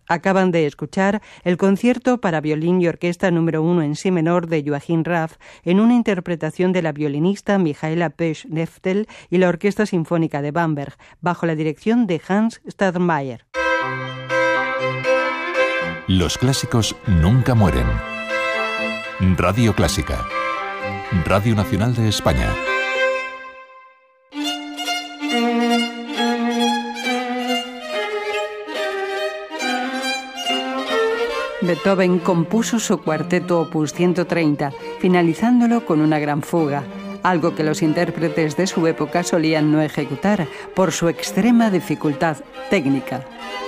Acaban de escuchar el concierto para violín y orquesta número 1 en si menor de Joachim Raff en una interpretación de la violinista Michaela Pesch-Neftel y la Orquesta Sinfónica de Bamberg, bajo la dirección de Hans Stadtmeier. Los clásicos nunca mueren. Radio Clásica. Radio Nacional de España. Beethoven compuso su cuarteto opus 130, finalizándolo con una gran fuga, algo que los intérpretes de su época solían no ejecutar por su extrema dificultad técnica.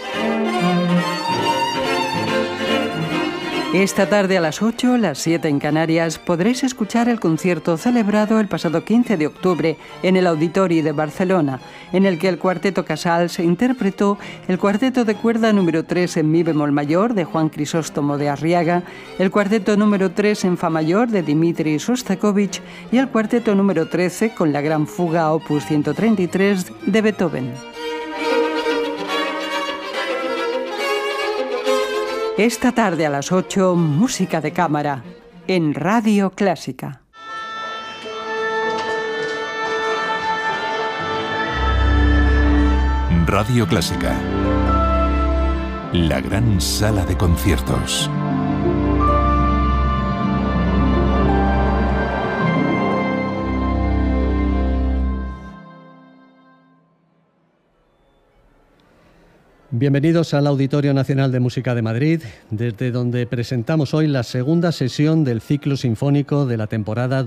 Esta tarde a las 8, las 7 en Canarias, podréis escuchar el concierto celebrado el pasado 15 de octubre en el Auditori de Barcelona, en el que el Cuarteto Casals interpretó el cuarteto de cuerda número 3 en mi bemol mayor de Juan Crisóstomo de Arriaga, el cuarteto número 3 en fa mayor de Dmitri Shostakovich y el cuarteto número 13 con la gran fuga opus 133 de Beethoven. Esta tarde a las 8, música de cámara, en Radio Clásica. Radio Clásica. La gran sala de conciertos. Bienvenidos al Auditorio Nacional de Música de Madrid, desde donde presentamos hoy la segunda sesión del ciclo sinfónico de la temporada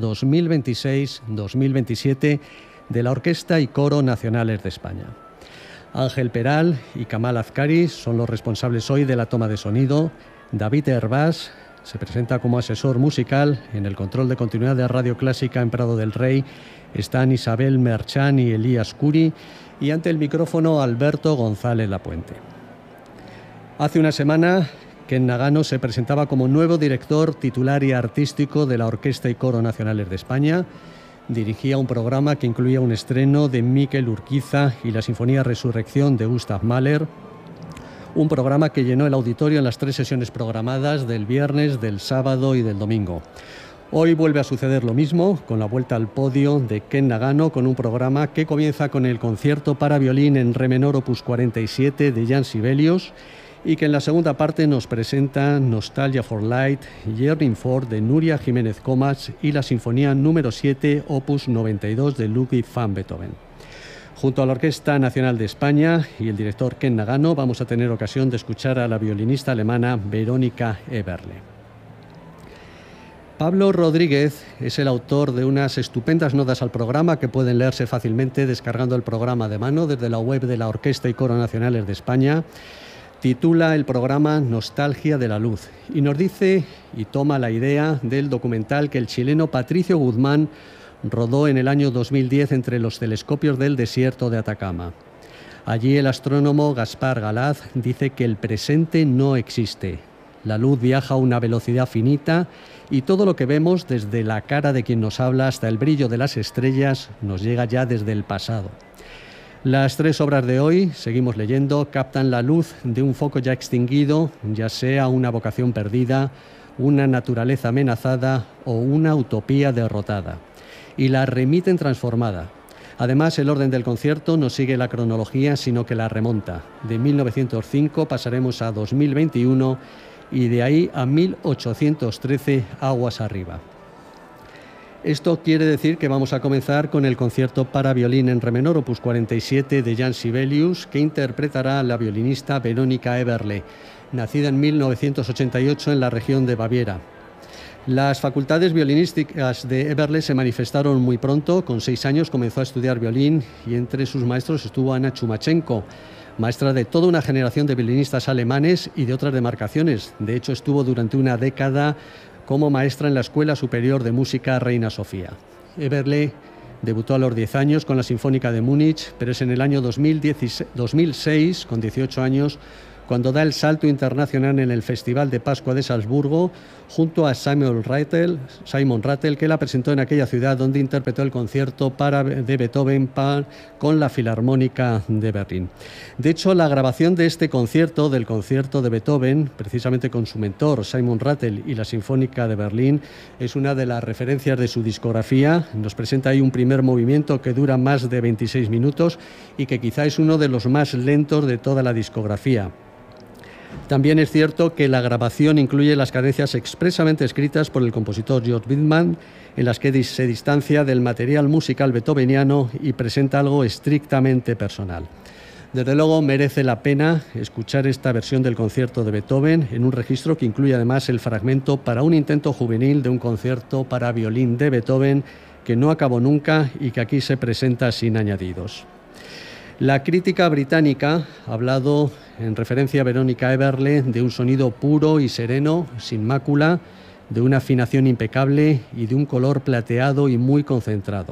2026-2027 de la Orquesta y Coro Nacionales de España. Ángel Peral y Kamal Azcari son los responsables hoy de la toma de sonido. David Hervás se presenta como asesor musical. En el control de continuidad de Radio Clásica en Prado del Rey están Isabel Merchán y Elías Curi, y ante el micrófono Alberto González Lapuente. Hace una semana, Ken Nagano se presentaba como nuevo director titular y artístico de la Orquesta y Coro Nacionales de España. Dirigía un programa que incluía un estreno de Miquel Urquiza y la Sinfonía Resurrección de Gustav Mahler, un programa que llenó el auditorio en las 3 sesiones programadas del viernes, del sábado y del domingo. Hoy vuelve a suceder lo mismo, con la vuelta al podio de Ken Nagano, con un programa que comienza con el concierto para violín en re menor opus 47 de Jan Sibelius y que en la segunda parte nos presenta Nostalgia for Light, Yearning for de Nuria Jiménez Comas y la Sinfonía número 7 opus 92 de Ludwig van Beethoven. Junto a la Orquesta Nacional de España y el director Ken Nagano vamos a tener ocasión de escuchar a la violinista alemana Veronika Eberle. Pablo Rodríguez es el autor de unas estupendas notas al programa que pueden leerse fácilmente descargando el programa de mano desde la web de la Orquesta y Coro Nacionales de España. Titula el programa Nostalgia de la Luz y nos dice y toma la idea del documental que el chileno Patricio Guzmán rodó en el año 2010 entre los telescopios del desierto de Atacama. Allí el astrónomo Gaspar Galaz dice que el presente no existe. La luz viaja a una velocidad finita y todo lo que vemos, desde la cara de quien nos habla hasta el brillo de las estrellas, nos llega ya desde el pasado. Las 3 obras de hoy, seguimos leyendo, captan la luz de un foco ya extinguido, ya sea una vocación perdida, una naturaleza amenazada o una utopía derrotada, y la remiten transformada. Además, el orden del concierto no sigue la cronología, sino que la remonta. De 1905 pasaremos a 2021 y de ahí a 1813 aguas arriba. Esto quiere decir que vamos a comenzar con el concierto para violín en re menor opus 47 de Jan Sibelius, que interpretará la violinista Veronika Eberle, nacida en 1988 en la región de Baviera. Las facultades violinísticas de Eberle se manifestaron muy pronto. Con 6 años comenzó a estudiar violín y entre sus maestros estuvo Anna Chumachenko, maestra de toda una generación de violinistas alemanes y de otras demarcaciones. De hecho, estuvo durante una década como maestra en la Escuela Superior de Música Reina Sofía. Eberle debutó a los 10 años con la Sinfónica de Múnich, pero es en el año 2006, con 18 años, cuando da el salto internacional en el Festival de Pascua de Salzburgo, junto a Simon Rattle, que la presentó en aquella ciudad, donde interpretó el concierto de Beethoven con la Filarmónica de Berlín. De hecho, la grabación de este concierto, del concierto de Beethoven, precisamente con su mentor Simon Rattle y la Sinfónica de Berlín, es una de las referencias de su discografía. Nos presenta ahí un primer movimiento que dura más de 26 minutos y que quizá es uno de los más lentos de toda la discografía. También es cierto que la grabación incluye las cadencias expresamente escritas por el compositor George Wittmann, en las que se distancia del material musical beethoveniano y presenta algo estrictamente personal. Desde luego merece la pena escuchar esta versión del concierto de Beethoven en un registro que incluye además el fragmento para un intento juvenil de un concierto para violín de Beethoven que no acabó nunca y que aquí se presenta sin añadidos. La crítica británica ha hablado, en referencia a Verónica Eberle, de un sonido puro y sereno, sin mácula, de una afinación impecable y de un color plateado y muy concentrado.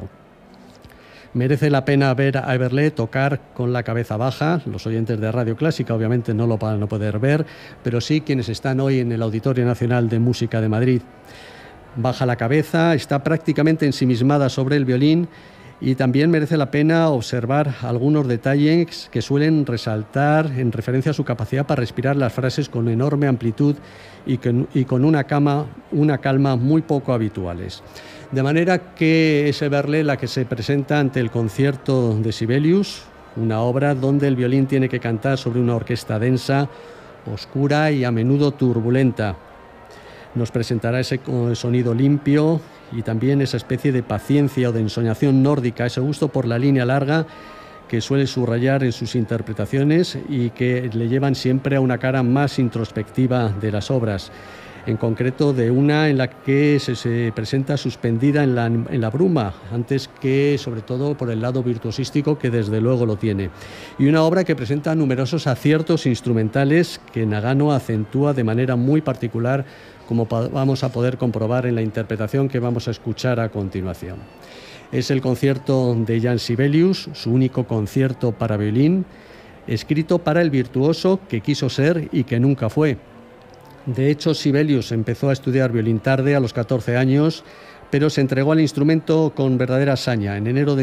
Merece la pena ver a Eberle tocar con la cabeza baja. Los oyentes de Radio Clásica obviamente no lo van a poder ver, pero sí quienes están hoy en el Auditorio Nacional de Música de Madrid. Baja la cabeza, está prácticamente ensimismada sobre el violín. Y también merece la pena observar algunos detalles que suelen resaltar en referencia a su capacidad para respirar las frases con enorme amplitud y con una calma muy poco habituales. De manera que es Eberle la que se presenta ante el concierto de Sibelius, una obra donde el violín tiene que cantar sobre una orquesta densa, oscura y a menudo turbulenta. Nos presentará ese sonido limpio y también esa especie de paciencia o de ensoñación nórdica, ese gusto por la línea larga que suele subrayar en sus interpretaciones y que le llevan siempre a una cara más introspectiva de las obras. En concreto de una en la que se presenta suspendida en la bruma, antes que sobre todo por el lado virtuosístico que desde luego lo tiene. Y una obra que presenta numerosos aciertos instrumentales que Nagano acentúa de manera muy particular, como vamos a poder comprobar en la interpretación que vamos a escuchar a continuación. Es el concierto de Jan Sibelius, su único concierto para violín, escrito para el virtuoso que quiso ser y que nunca fue. De hecho, Sibelius empezó a estudiar violín tarde, a los 14 años, pero se entregó al instrumento con verdadera hazaña. En enero de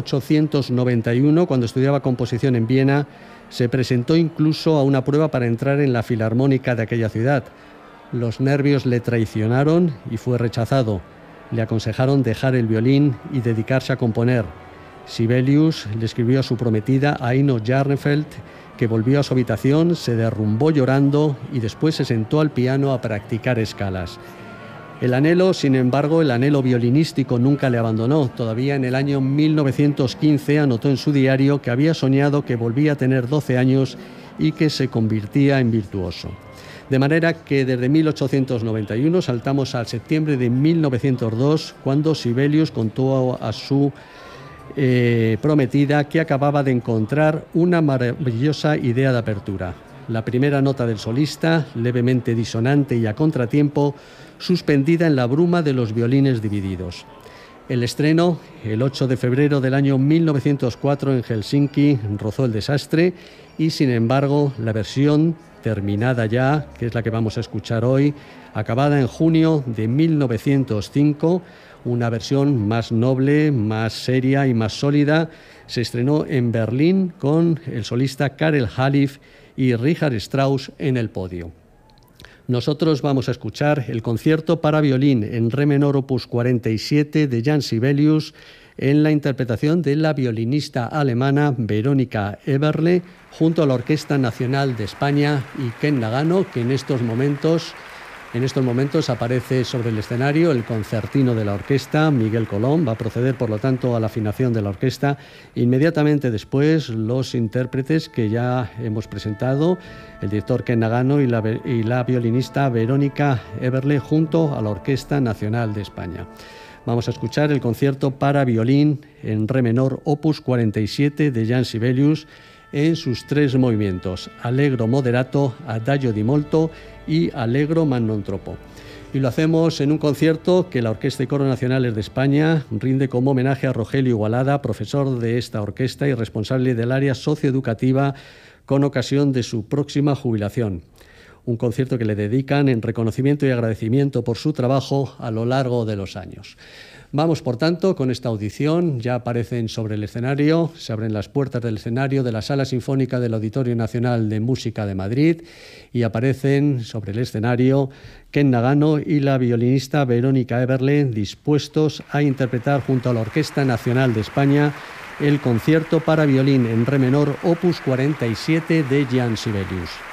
1891, cuando estudiaba composición en Viena, se presentó incluso a una prueba para entrar en la Filarmónica de aquella ciudad. Los nervios le traicionaron y fue rechazado. Le aconsejaron dejar el violín y dedicarse a componer. Sibelius le escribió a su prometida, Aino Jarnefeld, que volvió a su habitación, se derrumbó llorando y después se sentó al piano a practicar escalas. El anhelo, sin embargo, el anhelo violinístico nunca le abandonó. Todavía en el año 1915 anotó en su diario que había soñado que volvía a tener 12 años y que se convertía en virtuoso. De manera que desde 1891 saltamos al septiembre de 1902, cuando Sibelius contó a su prometida que acababa de encontrar una maravillosa idea de apertura. La primera nota del solista, levemente disonante y a contratiempo, suspendida en la bruma de los violines divididos. El estreno, el 8 de febrero del año 1904 en Helsinki, rozó el desastre y, sin embargo, la versión terminada ya, que es la que vamos a escuchar hoy, acabada en junio de 1905, una versión más noble, más seria y más sólida, se estrenó en Berlín con el solista Karel Halif y Richard Strauss en el podio. Nosotros vamos a escuchar el concierto para violín en re menor opus 47 de Jan Sibelius en la interpretación de la violinista alemana Verónica Eberle junto a la Orquesta Nacional de España y Ken Nagano, que en estos momentos aparece sobre el escenario el concertino de la orquesta. Miguel Colón va a proceder, por lo tanto, a la afinación de la orquesta. Inmediatamente después, los intérpretes que ya hemos presentado, el director Ken Nagano y la violinista Verónica Eberle junto a la Orquesta Nacional de España. Vamos a escuchar el concierto para violín en re menor opus 47 de Jan Sibelius en sus 3 movimientos: Allegro moderato, Adagio di molto y Allegro ma non troppo. Y lo hacemos en un concierto que la Orquesta y Coro Nacionales de España rinde como homenaje a Rogelio Igualada, profesor de esta orquesta y responsable del área socioeducativa con ocasión de su próxima jubilación. Un concierto que le dedican en reconocimiento y agradecimiento por su trabajo a lo largo de los años. Vamos, por tanto, con esta audición. Ya aparecen sobre el escenario, se abren las puertas del escenario de la Sala Sinfónica del Auditorio Nacional de Música de Madrid y aparecen sobre el escenario Ken Nagano y la violinista Verónica Eberle, dispuestos a interpretar junto a la Orquesta Nacional de España el concierto para violín en re menor opus 47 de Jean Sibelius.